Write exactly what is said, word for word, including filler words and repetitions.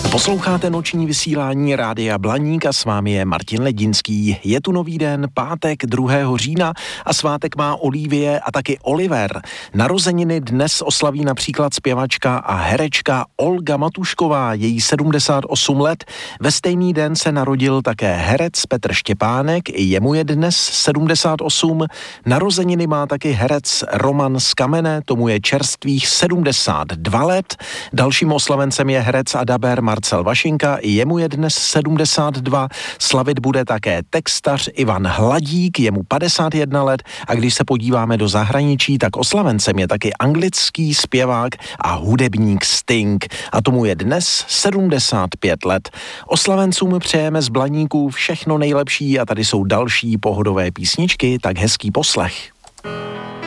Posloucháte noční vysílání Rádia Blaník a s vámi je Martin Ledinský. Je tu nový den, pátek druhého října a svátek má Olivie a taky Oliver. Narozeniny dnes oslaví například zpěvačka a herečka Olga Matušková, její sedmdesát osm let. Ve stejný den se narodil také herec Petr Štěpánek, i jemu je dnes sedmdesát osm. Narozeniny má taky herec Roman z Kamene, tomu je čerstvých sedmdesát dva let. Dalším oslavencem je herec a dabér Marcel Vašinka, i jemu je dnes sedmdesát dva. Slavit bude také textař Ivan Hladík, jemu padesát jedna let, a když se podíváme do zahraničí, tak oslavencem je taky anglický zpěvák a hudebník Sting, a tomu je dnes sedmdesát pět let. Oslavencům přejeme z Blaníků všechno nejlepší a tady jsou další pohodové písničky, tak hezký poslech.